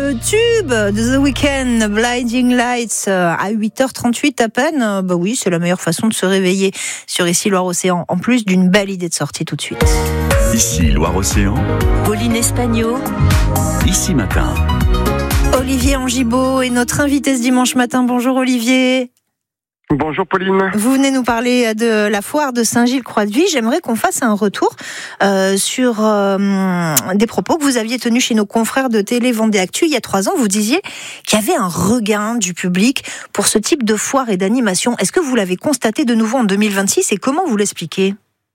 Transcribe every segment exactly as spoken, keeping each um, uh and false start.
le tube de The Weeknd, Blinding Lights, à huit heures trente-huit à peine. Bah oui, c'est la meilleure façon de se réveiller sur Ici Loire-Océan, en plus d'une belle idée de sortie tout de suite. Ici Loire-Océan, Pauline Espagno, Ici Matin. Olivier Angibaud est notre invité ce dimanche matin. Bonjour Olivier. Bonjour Pauline. Vous venez nous parler de la foire de Saint-Gilles-Croix-de-Vie. J'aimerais qu'on fasse un retour euh, sur euh, des propos que vous aviez tenus chez nos confrères de Télé Vendée Actu il y a trois ans. Vous disiez qu'il y avait un regain du public pour ce type de foire et d'animation. Est-ce que vous l'avez constaté de nouveau en deux mille vingt-six et comment vous l'expliquez ?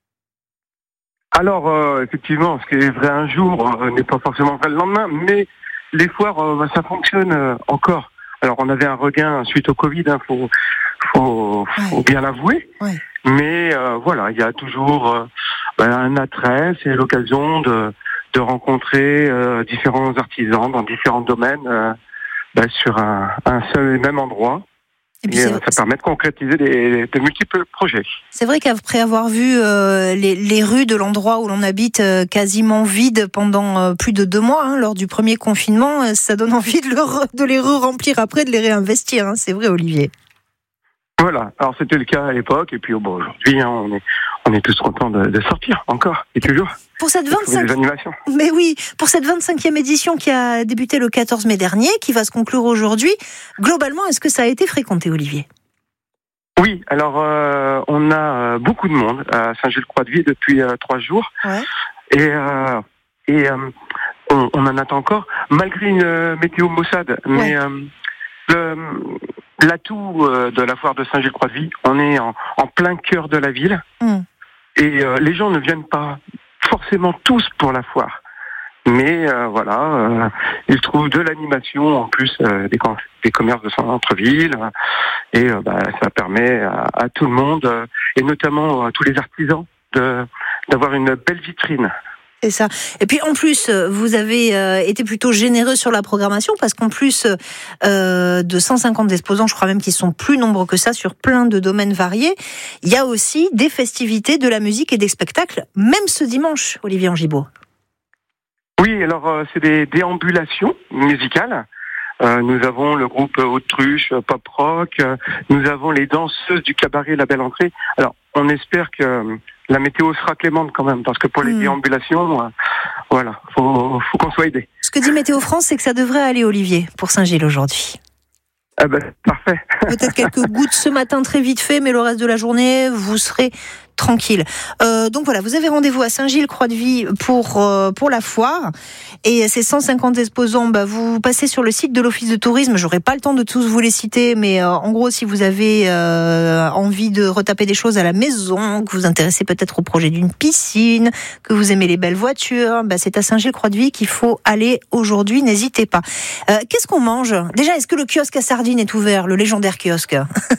Alors euh, effectivement, ce qui est vrai un jour euh, n'est pas forcément vrai le lendemain, mais les foires, euh, ça fonctionne euh, encore. Alors on avait un regain suite au Covid, hein, faut, faut, faut ouais. bien l'avouer. Ouais. Mais euh, voilà, il y a toujours euh, ben, un attrait, c'est l'occasion de, de rencontrer euh, différents artisans dans différents domaines euh, ben, sur un, un seul et même endroit. Et, puis et euh, ça permet de concrétiser des, de multiples projets. C'est vrai qu'après avoir vu euh, les, les rues de l'endroit où l'on habite euh, quasiment vides pendant euh, plus de deux mois, hein, lors du premier confinement, euh, ça donne envie de, le, de les re-remplir après, de les réinvestir. Hein, c'est vrai, Olivier. Voilà. Alors c'était le cas à l'époque, et puis oh, bon, aujourd'hui, hein, on est on est tous contents de, de sortir encore et toujours. Pour cette vingt-cinquième animations. Mais oui, pour cette vingt-cinquième édition qui a débuté le quatorze mai dernier, qui va se conclure aujourd'hui. Globalement, est-ce que ça a été fréquenté, Olivier ? Oui. Alors euh, on a euh, beaucoup de monde à Saint-Gilles-Croix-de-Vie depuis euh, trois jours. Ouais. Et euh, et euh, on, on en attend encore, malgré une euh, météo maussade. Mais ouais. euh, le L'atout de la foire de Saint-Gilles-Croix-de-Vie, on est en, en plein cœur de la ville mmh. et euh, les gens ne viennent pas forcément tous pour la foire, mais euh, voilà, euh, ils trouvent de l'animation en plus euh, des, com- des commerces de centre-ville et euh, bah, ça permet à, à tout le monde euh, et notamment à tous les artisans de, d'avoir une belle vitrine. C'est ça. Et puis en plus, vous avez euh, été plutôt généreux sur la programmation parce qu'en plus euh, de cent cinquante exposants, je crois même qu'ils sont plus nombreux que ça sur plein de domaines variés, il y a aussi des festivités, de la musique et des spectacles, même ce dimanche, Olivier Angibaud. Oui, alors euh, c'est des déambulations musicales. Euh, nous avons le groupe Autruche, Pop Rock, euh, nous avons les danseuses du cabaret La Belle Entrée. Alors, on espère que euh, la météo sera clémente quand même, parce que pour les mmh. déambulations, euh, voilà, faut, faut qu'on soit aidé. Ce que dit Météo France, c'est que ça devrait aller, Olivier, pour Saint-Gilles aujourd'hui. Ah ben, parfait. Peut-être quelques gouttes ce matin très vite fait, mais le reste de la journée, vous serez tranquille. Euh, donc voilà, vous avez rendez-vous à Saint-Gilles-Croix-de-Vie pour euh, pour la foire et ces cent cinquante exposants, bah, vous passez sur le site de l'Office de tourisme. J'aurai pas le temps de tous vous les citer, mais euh, en gros, si vous avez euh, envie de retaper des choses à la maison, que vous vous intéressez peut-être au projet d'une piscine, que vous aimez les belles voitures, bah, c'est à Saint-Gilles-Croix-de-Vie qu'il faut aller aujourd'hui. N'hésitez pas. Euh, qu'est-ce qu'on mange ? Déjà, est-ce que le kiosque à sardines est ouvert, le légendaire kiosque ?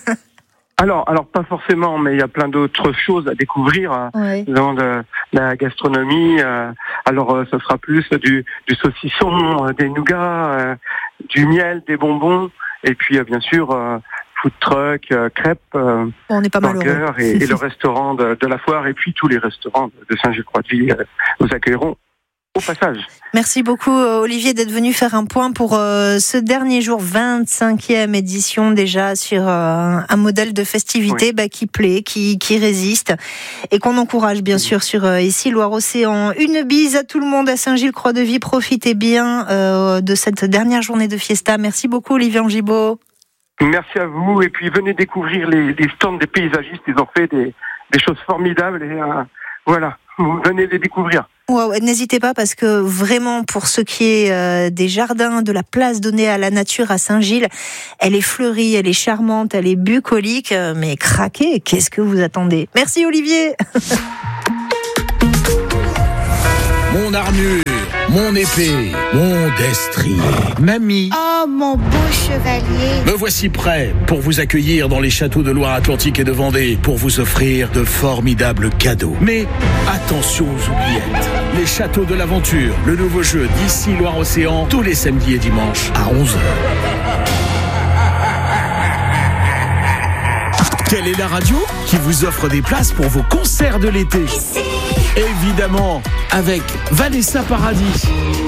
Alors, alors pas forcément, mais il y a plein d'autres choses à découvrir oui. dans de, la gastronomie. Euh, alors, euh, ce sera plus du, du saucisson, euh, des nougats, euh, du miel, des bonbons, et puis euh, bien sûr euh, food truck, euh, crêpes, euh, on est pas burgers et, et le restaurant de, de la foire, et puis tous les restaurants de Saint-Gilles-Croix-de-Vie euh, nous accueilleront au passage. Merci beaucoup Olivier d'être venu faire un point pour euh, ce dernier jour, vingt-cinquième édition déjà sur euh, un modèle de festivité oui. bah, qui plaît, qui, qui résiste et qu'on encourage bien oui. sûr sur euh, Ici Loire-Océan. Une bise à tout le monde à Saint-Gilles-Croix-de-Vie. Profitez bien euh, de cette dernière journée de fiesta. Merci beaucoup Olivier Angibaud. Merci à vous et puis venez découvrir les, les stands des paysagistes. Ils ont fait des, des choses formidables et euh, voilà, venez les découvrir. Ouais, ouais, n'hésitez pas parce que vraiment pour ce qui est euh, des jardins, de la place donnée à la nature à Saint-Gilles, elle est fleurie, elle est charmante, elle est bucolique, euh, mais craquez, qu'est-ce que vous attendez ? Merci Olivier. Mon armure, mon épée, mon destrier, mamie. Oh mon beau chevalier. Me voici prêt pour vous accueillir dans les châteaux de Loire-Atlantique et de Vendée, pour vous offrir de formidables cadeaux. Mais attention aux oubliettes. Les châteaux de l'aventure, le nouveau jeu d'Ici Loire-Océan, tous les samedis et dimanches à onze heures. Quelle est la radio qui vous offre des places pour vos concerts de l'été ? Évidemment, avec Vanessa Paradis.